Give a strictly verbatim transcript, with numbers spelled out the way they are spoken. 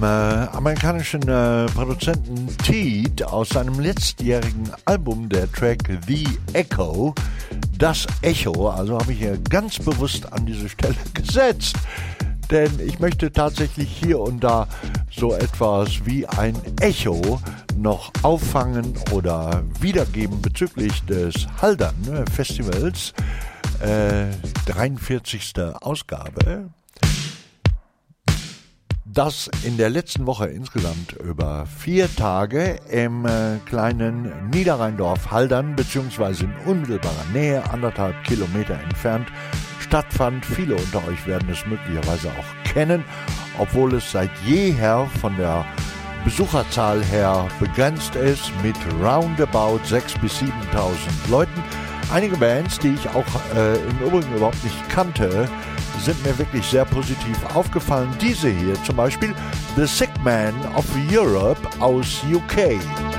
vom äh, amerikanischen äh, Produzenten Teed aus seinem letztjährigen Album, der Track The Echo. Das Echo, also habe ich hier ganz bewusst an diese Stelle gesetzt, denn ich möchte tatsächlich hier und da so etwas wie ein Echo noch auffangen oder wiedergeben bezüglich des Haldern Festivals, äh, dreiundvierzigste Ausgabe, das in der letzten Woche insgesamt über vier Tage im äh, kleinen Niederrheindorf Haldern beziehungsweise in unmittelbarer Nähe, anderthalb Kilometer entfernt, stattfand. Viele unter euch werden es möglicherweise auch kennen, obwohl es seit jeher von der Besucherzahl her begrenzt ist mit roundabout sechstausend bis siebentausend Leuten. Einige Bands, die ich auch äh, im Übrigen überhaupt nicht kannte, sind mir wirklich sehr positiv aufgefallen. Diese hier zum Beispiel, The Sick Man of Europe aus U K.